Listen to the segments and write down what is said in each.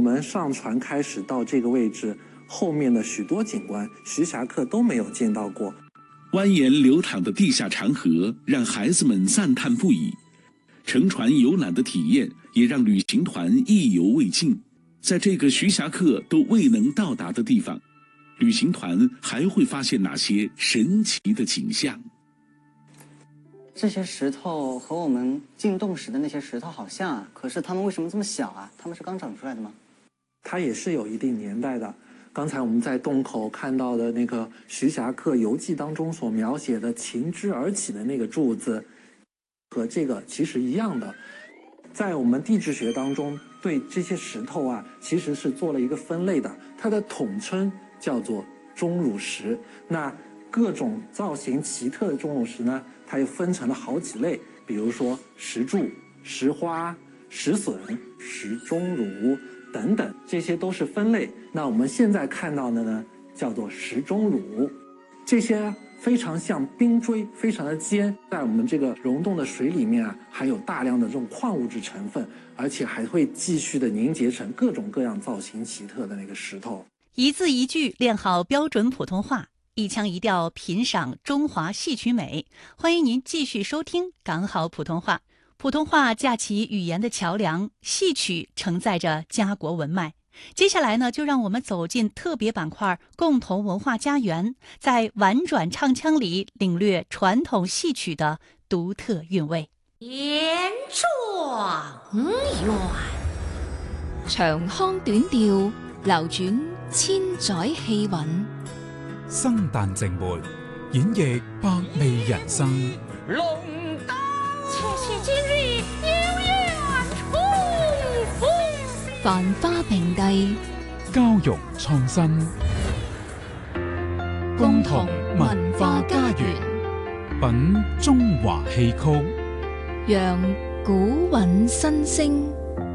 们上船开始到这个位置，后面的许多景观，徐霞客都没有见到过。 蜿蜒流淌的地下长河让孩子们赞叹不已，乘船游览的体验也让旅行团意犹未尽。在这个徐霞客都未能到达的地方，旅行团还会发现哪些神奇的景象？ 这些石头和我们进洞时的那些石头好像啊，可是它们为什么这么小啊？它们是刚长出来的吗？ 它也是有一定年代的。刚才我们在洞口看到的那个《徐霞客游记》当中所描写的擎之而起的那个柱子，和这个其实一样的。在我们地质学当中，对这些石头啊，其实是做了一个分类的，它的统称叫做钟乳石。那各种造型奇特的钟乳石呢，它又分成了好几类，比如说石柱、石花、石笋、石钟乳等等，这些都是分类。那我们现在看到的呢，叫做石钟乳。这些非常像冰锥，非常的尖，在我们这个溶洞的水里面啊，含有大量的这种矿物质成分，而且还会继续的凝结成各种各样造型奇特的那个石头。 一字一句练好标准普通话，一腔一调品赏中华戏曲美。欢迎您继续收听港好普通话。普通话架起语言的桥梁，戏曲承载着家国文脉。接下来呢，就让我们走进特别板块共同文化家园，在婉转唱腔里领略传统戏曲的独特韵味。 言状元， 長腔短調，流轉千載氣韻。 生旦淨末，演繹百味人生。 龍燈，且喜今日有緣重逢。 繁花並蒂， 交融創新，共同文化家園，品中華戲曲， 讓古韻新聲。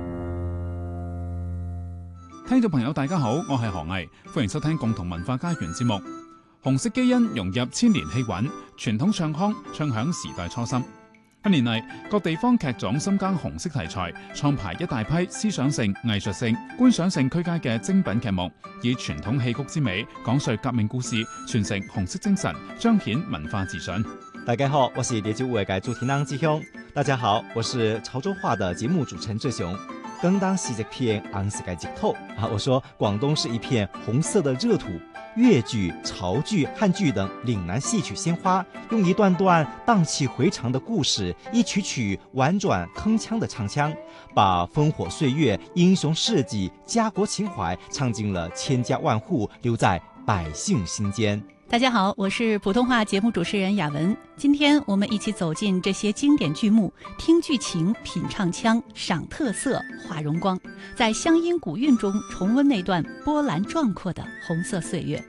聽眾朋友大家好，我係何毅，歡迎收聽共同文化家園節目。紅色基因融入千年氣韻，傳統唱腔唱響時代初心。近年嚟，各地方劇種深耕紅色題材，創排一大批思想性、藝術性、觀賞性俱佳嘅精品劇目，以傳統戲曲之美講述革命故事，傳承紅色精神，彰顯文化自信。 大家好，我是1952嘅朱天郎志雄。大家好，我是潮州话的节目主持人志雄。更当西这片昂色嘅节透啊，我说广东是一片红色的热土。粤剧、潮剧、汉剧等岭南戏曲鲜花，用一段段荡气回肠的故事，一曲曲婉转铿锵的唱腔，把烽火岁月、英雄事迹、家国情怀唱进了千家万户，留在百姓心间。 大家好，我是普通话节目主持人雅文。今天我们一起走进这些经典剧目，听剧情、品唱腔、赏特色、画荣光，在乡音古韵中重温那段波澜壮阔的红色岁月。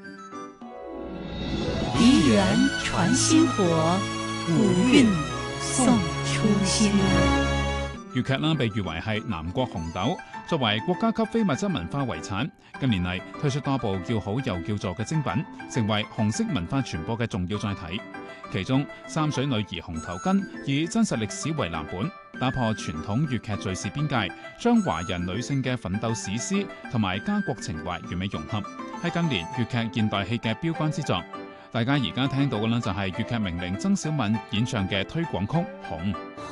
梨园传新火，古韵送初心。 粵劇啦，被譽為係南國紅豆，作為國家級非物質文化遺產。近年嚟推出多部叫好又叫座嘅精品，成為紅色文化傳播嘅重要載體。其中《三水女兒紅頭巾》以真實歷史為藍本，打破傳統粵劇敘事邊界，將華人女性嘅奮鬥史詩同埋家國情懷完美融合，係近年粵劇現代戲嘅標杆之作。大家而家聽到嘅呢，就係粵劇名伶曾小敏演唱嘅推廣曲《紅》。